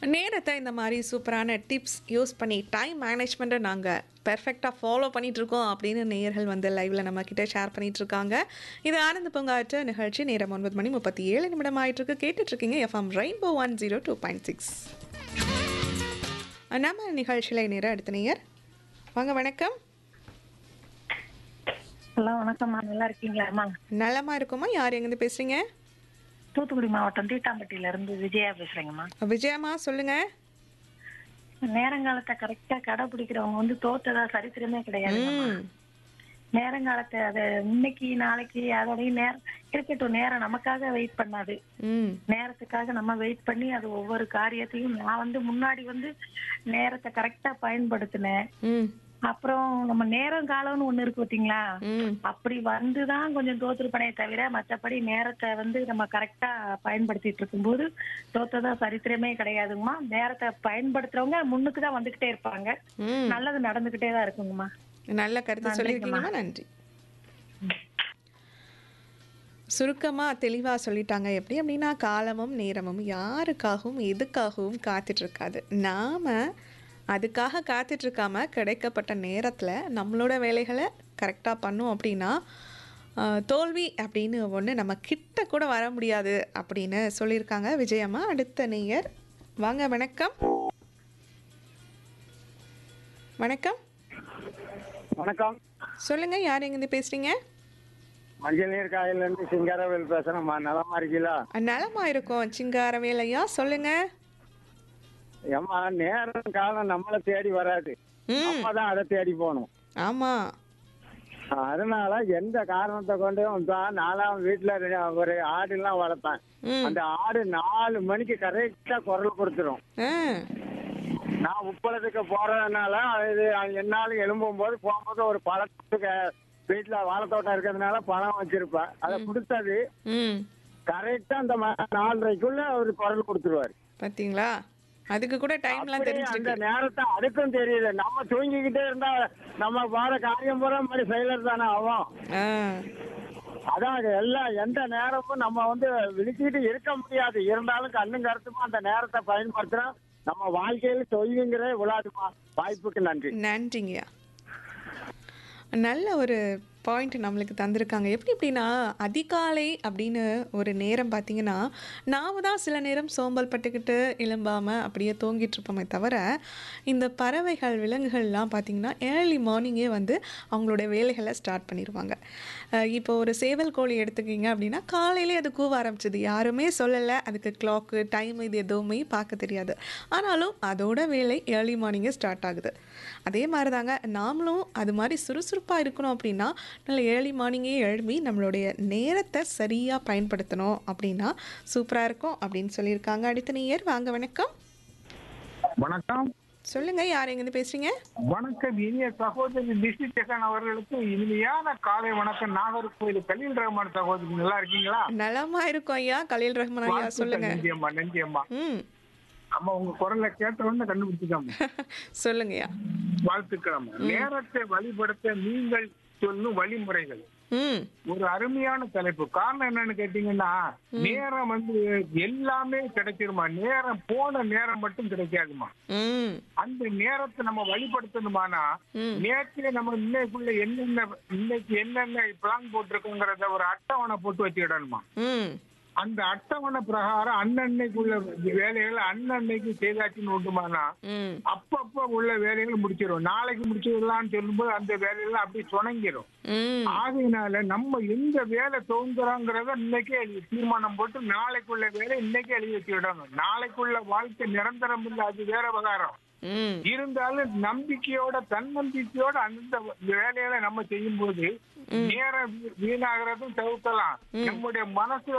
நேரத்தை இந்த மாதிரி சூப்பரான டிப்ஸ் யூஸ் பண்ணி டைம் மேனேஜ்மெண்ட்டை நாங்கள் பெர்ஃபெக்டாக ஃபாலோ பண்ணிகிட்ருக்கோம் அப்படின்னு நேயர்கள் வந்து லைவில் நம்மக்கிட்ட ஷேர் பண்ணிகிட்ருக்காங்க. இது ஆனந்த பூங்காற்று நிகழ்ச்சி. நேரம் 9:37 ஆயிட்டிருக்கு. கேட்டுட்ருக்கீங்க எஃப்எம் ரெயின்போ 102.6. நம்ம நிகழ்ச்சியில் நேரம் அடுத்த நேயர். வாங்க, வணக்கம். ஹலோ, வணக்கம்மா. நல்லா இருக்கீங்களாம்மா? நலமாக இருக்குமா? யார் எங்கேருந்து பேசுகிறீங்க? தூத்துக்குடி மாவட்டம் தீட்டாம்பட்டியில இருந்து விஜயா பேசுறேங்கம்மா. விஜயம்மா, சொல்லுங்கள். நேரங்காலத்தை கரெக்டா கடைபிடிக்கிறவங்க வந்து தோத்ததா சரித்திரமே கிடையாது. ம் நேரங்காலத்தை அதை இன்னைக்கு நாளைக்கு அதோடய நேரம் இருக்கட்டும். நேரம் நமக்காக வெயிட் பண்ணாது. ம் நேரத்துக்காக நம்ம வெயிட் பண்ணி அது ஒவ்வொரு காரியத்தையும் நான் வந்து முன்னாடி வந்து நேரத்தை கரெக்டா பயன்படுத்தினேன். ம் அப்புறம் நம்ம நேரம் காலம்னு ஒண்ணு இருக்கு பாத்தீங்களா, ம் அப்படி வந்துதான் கொஞ்சம் தோத்துருப்பனே தவிர மற்றபடி நேரத்தை வந்து நம்ம கரெக்டா பயன்படுத்திட்டு இருக்கும்போது தோத்ததா சரித்திரமே கிடையாதுங்கம்மா. நேரத்தை பயன்படுத்துறவங்க முன்னுக்கு தான் வந்துகிட்டே இருப்பாங்க. ம் நல்லது நடந்துகிட்டே தான் இருக்குங்கம்மா. நல்ல கருத்து சொல்லியிருக்கீங்கம்மா. நன்றி. சுருக்கமாக தெளிவாக சொல்லிட்டாங்க. எப்படி அப்படின்னா, காலமும் நேரமும் யாருக்காகவும் எதுக்காகவும் காத்துட்ருக்காது. நாம் அதுக்காக காத்துட்ருக்காம கிடைக்கப்பட்ட நேரத்தில் நம்மளோட வேலைகளை கரெக்டாக பண்ணோம் அப்படின்னா தோல்வி அப்படின்னு ஒன்று நம்ம கிட்ட கூட வர முடியாது அப்படின்னு சொல்லியிருக்காங்க விஜயம்மா. அடுத்த நேயர். வாங்க, வணக்கம். வணக்கம். வணக்கம். சொல்லுங்க, யார் எங்கேருந்து பேசுறீங்க? மஞ்சள் நீர் காயில இருந்து சிங்காரவேல் பேசுறேன்மா. நலமா இருக்கீங்களா? நலமா இருக்கும் சிங்காரவேலையா, சொல்லுங்க. ஏம்மா, நேரம் காலம் நம்மளை தேடி வராது, ம் நம்ம தான் அதை தேடி போகணும். ஆமா. அதனால எந்த காரணத்தை கொண்டும் தான் நாலாம் வீட்டுல ஒரு ஆடுலாம் வளர்ப்பேன். ம் அந்த ஆடு 4 மணிக்கு கரெக்டா குரல் கொடுத்துரும். ஆ நான் உப்பளத்துக்கு போறதுனால இது என்னாலும் எழும்பும் போது போகும்போது ஒரு பழத்துக்கு வீட்டுல வாழைத்தோட்டம் இருக்கிறதுனால பழம் வச்சிருப்பேன். அதை கொடுத்தது ம் கரெக்டா அந்த 4:30க்குள்ள ஒரு குரல் கொடுத்துருவாரு. பார்த்தீங்களா, அதுக்கு கூட டைம்லாம் அப்படியே அந்த தெரிஞ்சிருக்கு. நேரத்தை அதுக்கும் தெரியல. நம்ம தூங்கிக்கிட்டே இருந்தா நம்ம வர காரியம் பூரா மாதிரி ஃபெயிலர் தானே ஆகும். ஆ அதான் எல்லாம் எந்த நேரமும் நம்ம வந்து விழிச்சுக்கிட்டு இருக்க முடியாது. இருந்தாலும் கண்ணும் கருத்துமா அந்த நேரத்தை பயன்படுத்தினா நம்ம வாழ்க்கையில தொய்வுங்கிற விழாதுமா. வாய்ப்புக்கு நன்றி. நன்றிங்கய்யா. நல்ல ஒரு பாயிண்ட் நம்மளுக்கு தந்திருக்காங்க. எப்படி எப்படின்னா, அதிகாலை அப்படின்னு ஒரு நேரம் பார்த்தீங்கன்னா, நாம தான் சில நேரம் சோம்பல் பட்டுக்கிட்டு எழும்பாமல் அப்படியே தூங்கிட்டு இருப்போமே தவிர, இந்த பறவைகள் விலங்குகள்லாம் பார்த்திங்கன்னா ஏர்லி மார்னிங்கே வந்து அவங்களோட வேலைகளை ஸ்டார்ட் பண்ணிடுவாங்க. இப்போ ஒரு சேவல் கோழி எடுத்துக்கிங்க அப்படின்னா, காலையிலே அது கூவ ஆரம்பிச்சது, யாருமே சொல்லலை. அதுக்கு கிளாக்கு டைம் இது எதுவுமே பார்க்க தெரியாது. ஆனாலும் அதோட வேலை ஏர்லி மார்னிங்கே ஸ்டார்ட் ஆகுது. அதே மாதிரி தாங்க நாமளும் அது மாதிரி சுறுசுறுப்பாக இருக்கணும் அப்படின்னா நல்ல ஏர்லி மார்னிங்கே எழுப்பி நம்மளுடைய நேரத்தை சரியாக பயன்படுத்தணும் அப்படின்னா சூப்பராக இருக்கும் அப்படின்னு சொல்லியிருக்காங்க. அடுத்த நேயர். வாங்க, வணக்கம். வணக்கம். சொல்லுங்க, யார் எங்கேருந்து பேசுறீங்க? வணக்கம். இனிய சகோதரி திசி ஜெகன் அவர்களுக்கு இனிமையான காலை வணக்கம். நாகர்கோவில் கலீல் ரஹ்மான் சகோதரி, நல்லா இருக்கீங்களா? நலமா இருக்கும் ஐயா. கலீல் ரஹ்மான் ஐயா, சொல்லுங்க. நன்றி அம்மா. நன்றி அம்மா. ம் அம்மா, உங்க குரலை கேட்ட உடனே கண்டுபிடிச்சிக்காம சொல்லுங்கய்யா. வாழ்த்துக்கள் அம்மா. நேரத்தை வழிபடுத்த நீங்கள் சொல்லும் வழிமுறைகள் ம் ஒரு அருமையான தலைப்பு. காரணம் என்னன்னு கேட்டீங்கன்னா, நேரம் வந்து எல்லாமே கிடைச்சிருமா, நேரம் போன நேரம் மட்டும் கிடைக்காதுமா. ம் அந்த நேரத்தை நம்ம வழிபடுத்தணுமானா ம் நேற்று நம்ம இன்னைக்குள்ள இன்னைக்கு என்னென்ன பிளான் போட்டிருக்கோங்கிறத ஒரு அட்டவணை போட்டு வச்சுக்கிடணுமா. ம் அந்த அட்டவணை பிரகாரம் அன்னன்னைக்குள்ள வேலைகள் அன்னன்னைக்கு செய்தாச்சுன்னு உண்டுமானா ம் அப்பப்ப உள்ள வேலைகள் முடிச்சிடும். நாளைக்கு முடிச்சிடலாம்னு சொல்லும்போது அந்த வேலைகள் அப்படி சுணங்கிடும். ம் ஆகையினால நம்ம எந்த வேலை துவங்குறோங்கிறத இன்னைக்கே தீர்மானம் போட்டு நாளைக்குள்ள வேலை இன்னைக்கே எழுதி வச்சுக்கிடணும். நாளைக்குள்ள வாழ்க்கை நிரந்தரம் இல்லை, அது வேற விவகாரம். ம் இருந்தாலும் நம்பிக்கையோட தன்னம்பிக்கையோட அந்த வேலைகளை நம்ம செய்யும் போது நேரம் வீணாகிறதும் தவிர்க்கலாம். நம்முடைய மனசு